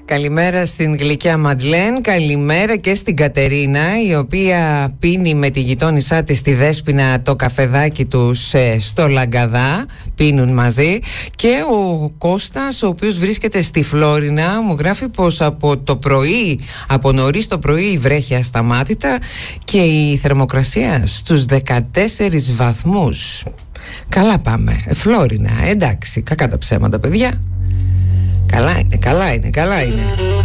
Καλημέρα στην γλυκιά Μαντλέν, καλημέρα και στην Κατερίνα, η οποία πίνει με τη γειτόνισά της τη Δέσποινα το καφεδάκι τους στο Λαγκαδά, πίνουν μαζί. Και ο Κώστας, ο οποίος βρίσκεται στη Φλόρινα, μου γράφει πως από το πρωί, από νωρίς το πρωί η βρέχεια ασταμάτητα και η θερμοκρασία στους 14 βαθμούς. Καλά πάμε, Φλόρινα, εντάξει, κακά τα ψέματα παιδιά. Καλά είναι, καλά είναι, καλά είναι.